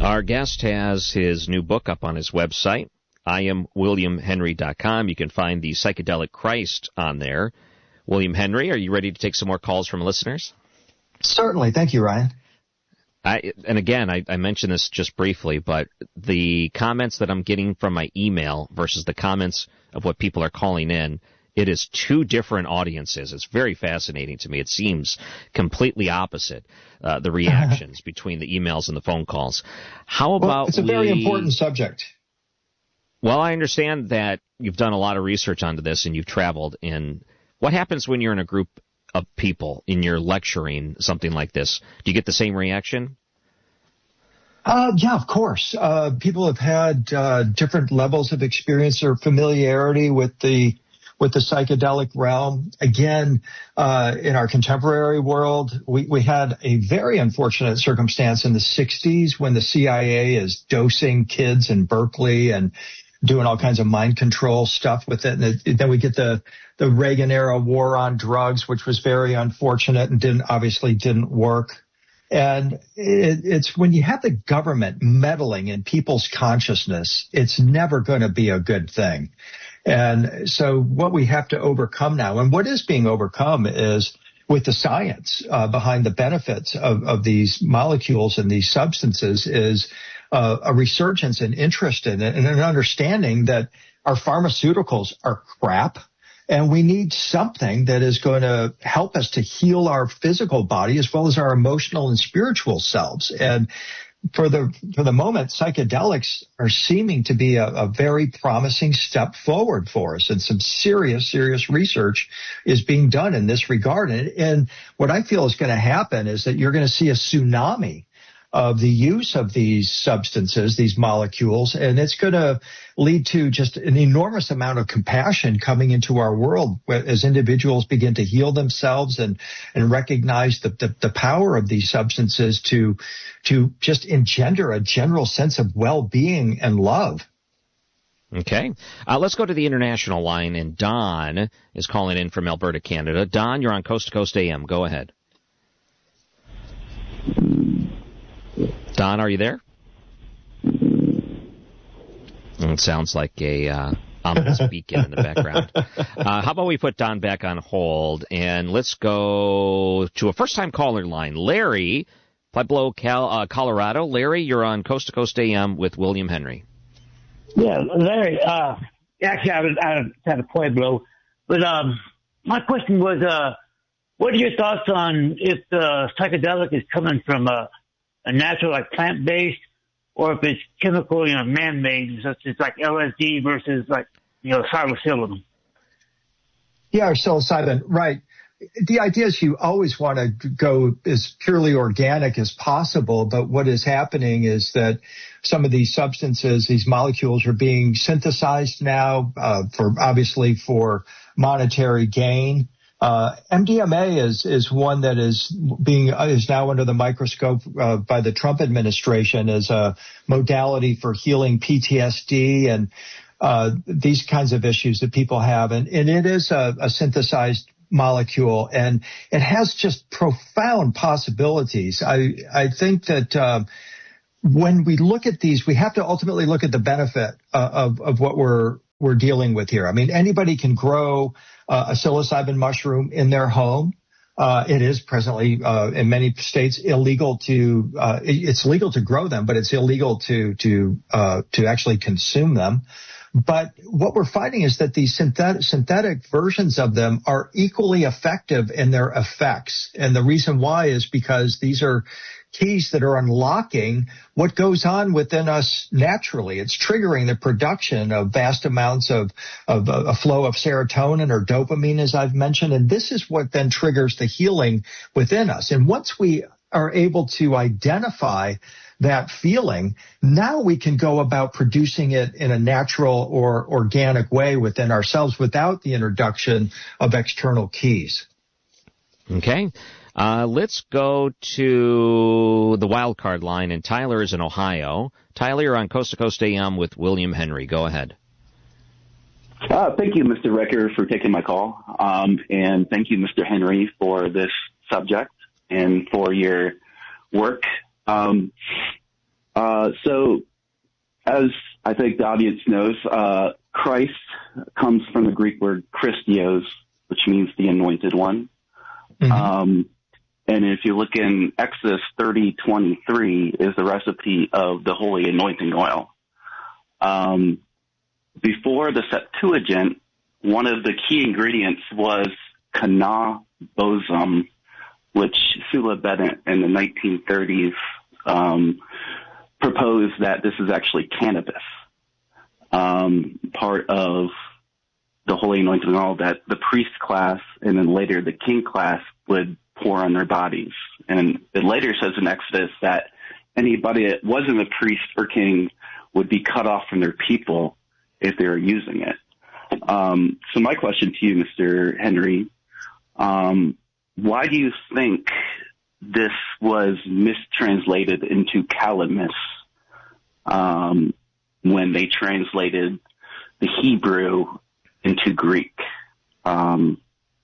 Our guest has his new book up on his website, IamWilliamHenry.com. You can find the Psychedelic Christ on there. William Henry, are you ready to take some more calls from listeners? Certainly. Thank you, Ryan. I mentioned this just briefly, but the comments that I'm getting from my email versus the comments of what people are calling in, it is two different audiences. It's very fascinating to me. It seems completely opposite, the reactions between the emails and the phone calls. How about it's a very important subject. Well, I understand that you've done a lot of research onto this and you've traveled. And what happens when you're in a group of people and you're lecturing something like this? Do you get the same reaction? Yeah, of course. People have had different levels of experience or familiarity with the psychedelic realm. Again, in our contemporary world, we had a very unfortunate circumstance in the 60s when the CIA is dosing kids in Berkeley and doing all kinds of mind control stuff with it. And then we get the Reagan-era war on drugs, which was very unfortunate and didn't work. And it's when you have the government meddling in people's consciousness, it's never going to be a good thing. And so what we have to overcome now, and what is being overcome, is with the science behind the benefits of these molecules and these substances, is a resurgence in interest in it and an understanding that our pharmaceuticals are crap. And we need something that is going to help us to heal our physical body as well as our emotional and spiritual selves. And for the moment, psychedelics are seeming to be a very promising step forward for us. And some serious research is being done in this regard. And what I feel is going to happen is that you're going to see a tsunami of the use of these substances, these molecules, and it's going to lead to just an enormous amount of compassion coming into our world as individuals begin to heal themselves and recognize the power of these substances to just engender a general sense of well-being and love. Okay. Let's go to the international line, and Don is calling in from Alberta, Canada. Don, you're on Coast to Coast AM. Go ahead. Don, are you there? It sounds like a ominous beacon in the background. How about we put Don back on hold, and let's go to a first-time caller line. Larry, Pueblo, Colorado. Larry, you're on Coast to Coast AM with William Henry. Yeah, Larry, actually, I was out of Pueblo, but my question was, what are your thoughts on if the psychedelic is coming from a natural, like plant-based, or if it's chemical, man-made, such as like LSD versus like, psilocybin? Yeah, or psilocybin, right. The idea is you always want to go as purely organic as possible, but what is happening is that some of these substances, these molecules, are being synthesized now for monetary gain. MDMA is one that is now under the microscope by the Trump administration as a modality for healing PTSD and these kinds of issues that people have, and it is a synthesized molecule, and it has just profound possibilities. I think that when we look at these, we have to ultimately look at the benefit of what we're dealing with here. I mean, anybody can grow a psilocybin mushroom in their home. It is presently in many states illegal to. It's legal to grow them, but it's illegal to actually consume them. But what we're finding is that these synthetic versions of them are equally effective in their effects, and the reason why is because these are keys that are unlocking what goes on within us naturally. It's triggering the production of vast amounts of a flow of serotonin or dopamine, as I've mentioned, and this is what then triggers the healing within us. And once we are able to identify that feeling, now we can go about producing it in a natural or organic way within ourselves without the introduction of external keys. Okay. Let's go to the wild card line, and Tyler is in Ohio. Tyler, you're on Coast to Coast AM with William Henry. Go ahead. Thank you, Mr. Recker, for taking my call. And thank you, Mr. Henry, for this subject and for your work. So, as I think the audience knows, Christ comes from the Greek word Christios, which means the anointed one. Mm-hmm. And if you look in Exodus 30:23 is the recipe of the holy anointing oil. Before the Septuagint, one of the key ingredients was Kana Bosum, which Sula Bennett in the 1930s proposed that this is actually cannabis, part of the holy anointing oil that the priest class and then later the king class would pour on their bodies. And it later says in Exodus that anybody that wasn't a priest or king would be cut off from their people if they were using it. So my question to you, Mr. Henry, why do you think this was mistranslated into calamus when they translated the Hebrew into Greek when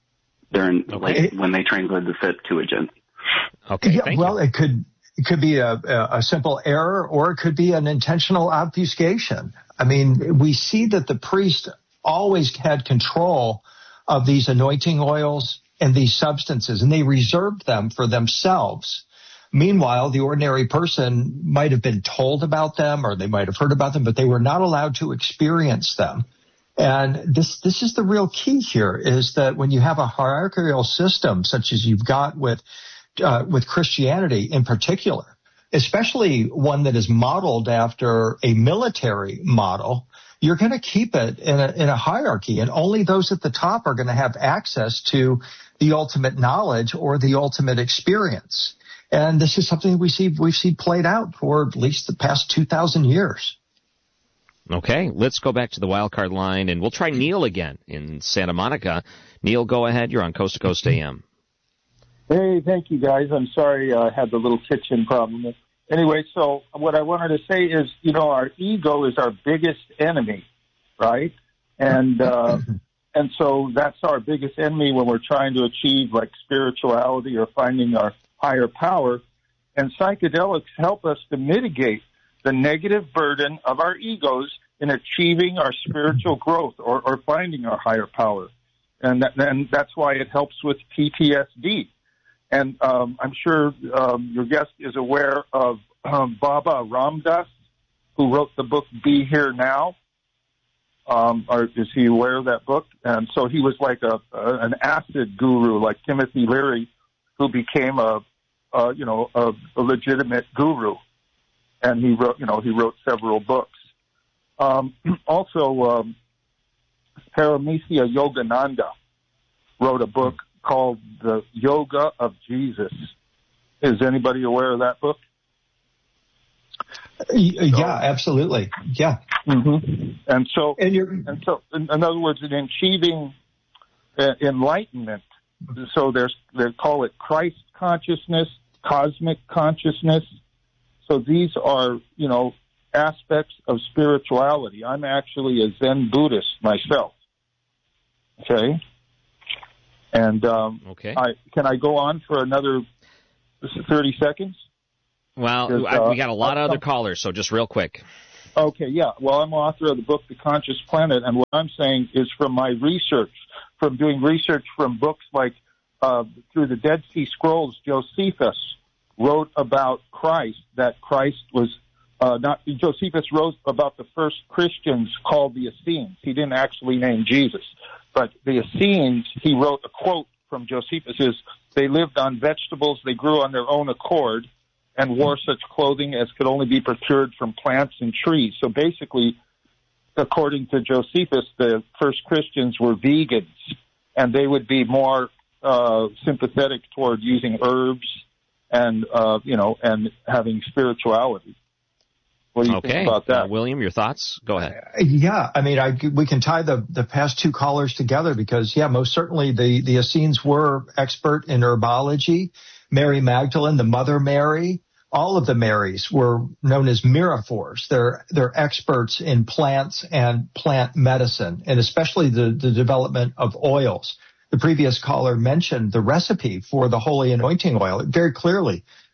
they translated the Septuagint? Okay, yeah, well, it could be a simple error, or it could be an intentional obfuscation. I mean, we see that the priest always had control of these anointing oils and these substances, and they reserved them for themselves. Meanwhile, the ordinary person might have been told about them, or they might have heard about them, but they were not allowed to experience them. And this is the real key here, is that when you have a hierarchical system such as you've got with Christianity in particular, especially one that is modeled after a military model, you're going to keep it in a hierarchy, and only those at the top are going to have access to the ultimate knowledge or the ultimate experience. And this is something we've seen played out for at least the past 2,000 years. Okay, let's go back to the wild card line, and we'll try Neil again in Santa Monica. Neil, go ahead. You're on Coast to Coast AM. Hey, thank you, guys. I'm sorry I had the little kitchen problem. Anyway, so what I wanted to say is, our ego is our biggest enemy, right? And so that's our biggest enemy when we're trying to achieve, like, spirituality or finding our higher power. And psychedelics help us to mitigate the negative burden of our egos in achieving our spiritual growth or finding our higher power. And that's why it helps with PTSD. And I'm sure your guest is aware of Baba Ram Dass, who wrote the book Be Here Now. Or is he aware of that book? And so he was like an acid guru, like Timothy Leary, who became a legitimate guru. And he wrote several books. Also, Paramesya Yogananda wrote a book called The Yoga of Jesus. Is anybody aware of that book? Yeah, absolutely. Yeah. Mm-hmm. And so, in other words, in achieving enlightenment, so they call it Christ consciousness, cosmic consciousness. So these are, aspects of spirituality. I'm actually a Zen Buddhist myself. Okay. And okay. Can I go on for another 30 seconds? Well, we got a lot of other callers, so just real quick. Okay, yeah. Well, I'm author of the book The Conscious Planet, and what I'm saying is from my research, from doing research from books like through the Dead Sea Scrolls, Josephus wrote about Christ, that Christ was Josephus wrote about the first Christians called the Essenes. He didn't actually name Jesus. But the Essenes, he wrote a quote from Josephus, is, they lived on vegetables they grew on their own accord and wore such clothing as could only be procured from plants and trees. So basically, according to Josephus, the first Christians were vegans, and they would be more sympathetic toward using herbs and, and having spirituality. What do you think about that? William, your thoughts? Go ahead. Yeah, I mean, we can tie the past two callers together because, yeah, most certainly the Essenes were expert in herbology. Mary Magdalene, the Mother Mary, all of the Marys were known as miraphors. They're experts in plants and plant medicine, and especially the development of oils. The previous caller mentioned the recipe for the holy anointing oil. It very clearly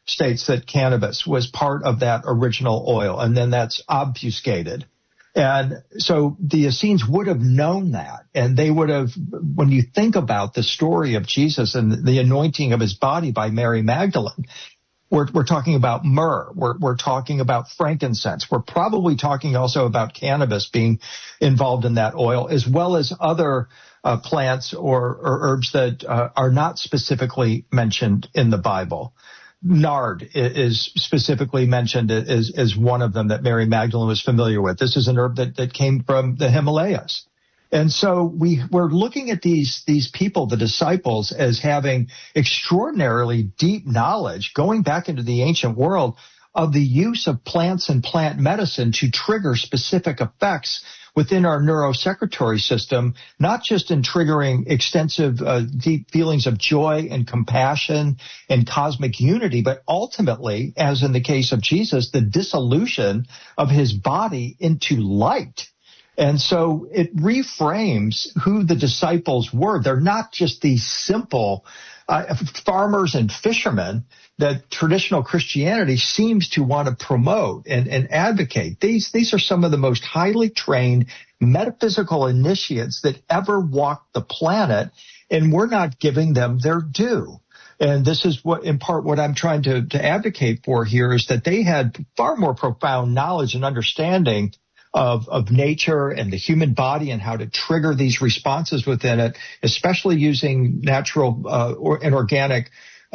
states that cannabis was part of that original oil, and then that's obfuscated. And so the Essenes would have known that, and they would have, when you think about the story of Jesus and the anointing of his body by Mary Magdalene, we're talking about myrrh, we're talking about frankincense, we're probably talking also about cannabis being involved in that oil, as well as other plants or herbs that are not specifically mentioned in the Bible. Nard is specifically mentioned as one of them that Mary Magdalene was familiar with. This is an herb that came from the Himalayas. And so we're looking at these people, the disciples, as having extraordinarily deep knowledge going back into the ancient world of the use of plants and plant medicine to trigger specific effects within our neurosecretory system, not just in triggering extensive, deep feelings of joy and compassion and cosmic unity, but ultimately, as in the case of Jesus, the dissolution of his body into light. And so it reframes who the disciples were. They're not just these simple farmers and fishermen that traditional Christianity seems to want to promote and advocate. These are some of the most highly trained metaphysical initiates that ever walked the planet, and we're not giving them their due. And this is what, in part, what I'm trying to advocate for here is that they had far more profound knowledge and understanding of nature and the human body and how to trigger these responses within it, especially using natural and organic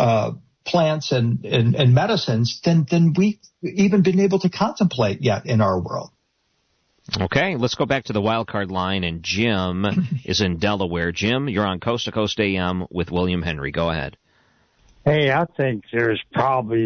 plants and medicines than we've even been able to contemplate yet in our world. Okay, let's go back to the wild card line, and Jim is in Delaware. Jim, you're on Coast to Coast AM with William Henry. Go ahead. Hey, I think there's probably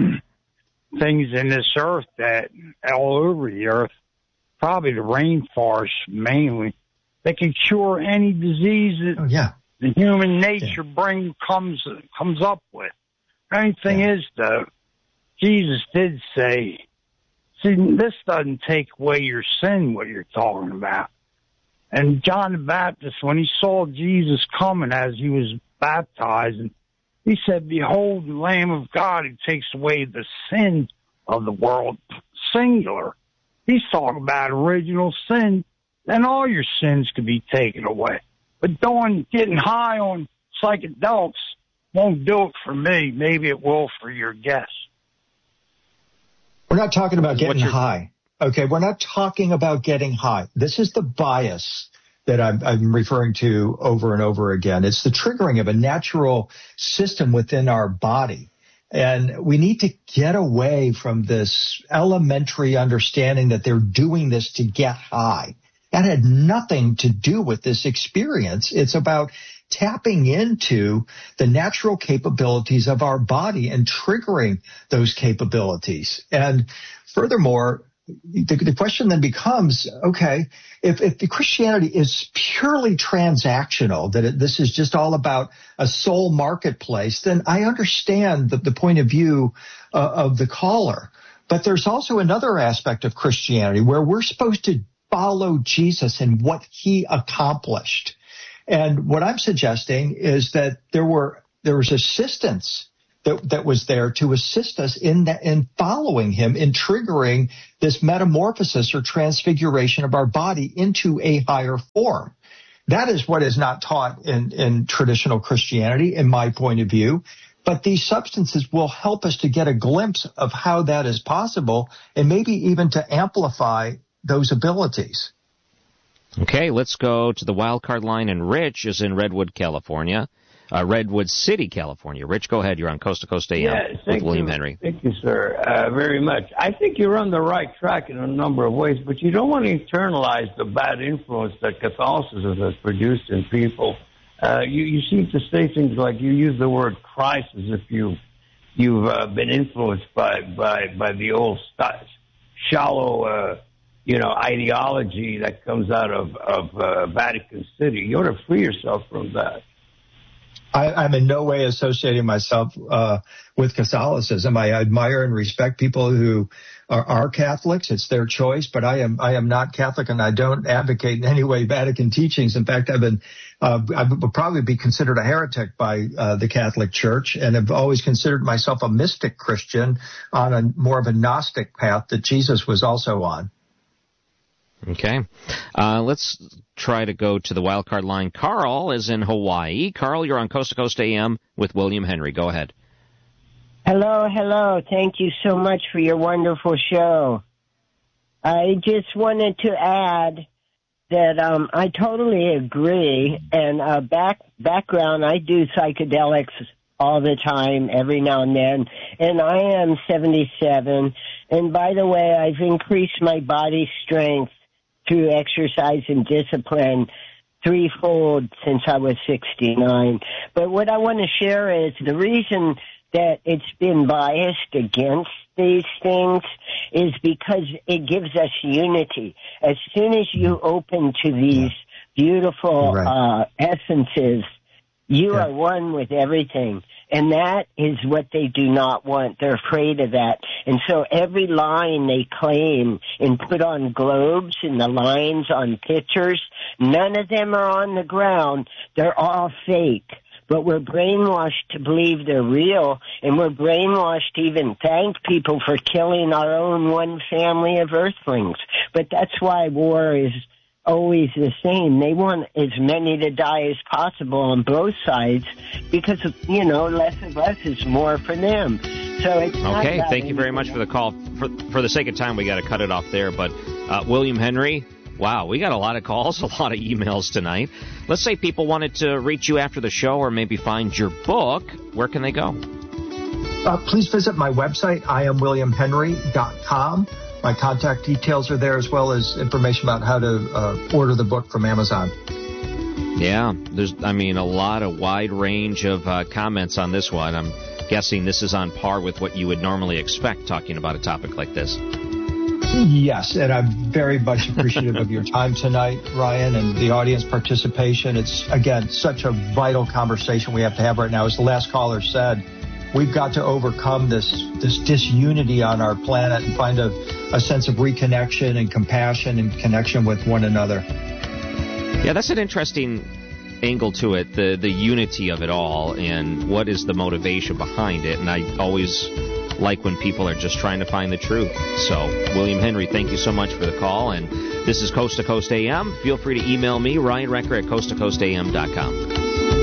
things in this earth that all over the earth, probably the rainforest mainly, they can cure any disease that the human nature brain comes up with. The only thing is, though, Jesus did say, see, this doesn't take away your sin, what you're talking about. And John the Baptist, when he saw Jesus coming as he was baptized, he said, behold, the Lamb of God who takes away the sin of the world, singular. He's talking about original sin, then all your sins could be taken away. But getting high on psychedelics won't do it for me. Maybe it will for your guests. We're not talking about getting high. Okay, we're not talking about getting high. This is the bias that I'm referring to over and over again. It's the triggering of a natural system within our body. And we need to get away from this elementary understanding that they're doing this to get high. That had nothing to do with this experience. It's about tapping into the natural capabilities of our body and triggering those capabilities. And furthermore, the question then becomes, okay, if the Christianity is purely transactional, that this is just all about a soul marketplace, then I understand the point of view of the caller. But there's also another aspect of Christianity where we're supposed to follow Jesus and what he accomplished. And what I'm suggesting is that there was assistance that was there to assist us in following him, in triggering this metamorphosis or transfiguration of our body into a higher form. That is what is not taught in traditional Christianity, in my point of view. But these substances will help us to get a glimpse of how that is possible and maybe even to amplify those abilities. Okay, let's go to the wild card line, and Rich is in Redwood, California. Redwood City, California. Rich, go ahead. You're on Coast to Coast AM with William Henry. Thank you, sir, very much. I think you're on the right track in a number of ways, but you don't want to internalize the bad influence that Catholicism has produced in people. You seem to say things like you use the word Christ as if you've been influenced by the old shallow ideology that comes out of Vatican City. You ought to free yourself from that. I'm in no way associating myself with Catholicism. I admire and respect people who are Catholics. It's their choice, but I am not Catholic, and I don't advocate in any way Vatican teachings. In fact, I would probably be considered a heretic by the Catholic Church, and have always considered myself a mystic Christian on a more of a Gnostic path that Jesus was also on. Okay. Let's try to go to the wild card line. Carl is in Hawaii. Carl, you're on Coast to Coast AM with William Henry. Go ahead. Hello. Thank you so much for your wonderful show. I just wanted to add that I totally agree. And background, I do psychedelics all the time, every now and then. And I am 77. And by the way, I've increased my body strength through exercise and discipline threefold since I was 69. But what I want to share is the reason that it's been biased against these things is because it gives us unity. As soon as you open to these beautiful essences, you are one with everything. And that is what they do not want. They're afraid of that. And so every line they claim and put on globes and the lines on pictures, none of them are on the ground. They're all fake. But we're brainwashed to believe they're real, and we're brainwashed to even thank people for killing our own one family of Earthlings. But that's why war is always the same. They want as many to die as possible on both sides because, less of us is more for them. So it's okay. Thank you very much for the call. For the sake of time, we got to cut it off there. But William Henry, wow, we got a lot of calls, a lot of emails tonight. Let's say people wanted to reach you after the show or maybe find your book. Where can they go? Please visit my website, iamwilliamhenry.com. My contact details are there, as well as information about how to order the book from Amazon. Yeah, there's, a lot of wide range of comments on this one. I'm guessing this is on par with what you would normally expect talking about a topic like this. Yes, and I'm very much appreciative of your time tonight, Ryan, and the audience participation. It's, again, such a vital conversation we have to have right now. As the last caller said, we've got to overcome this disunity on our planet and find a sense of reconnection and compassion and connection with one another. Yeah, that's an interesting angle to it, the unity of it all and what is the motivation behind it. And I always like when people are just trying to find the truth. So, William Henry, thank you so much for the call. And this is Coast to Coast AM. Feel free to email me, Ryan Recker, at coasttocoastam.com.